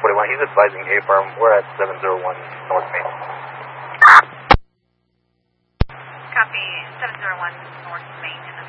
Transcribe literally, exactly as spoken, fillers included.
forty-one. He's advising A Farm. We're at seven zero one North Main. Copy, seven zero one North Main.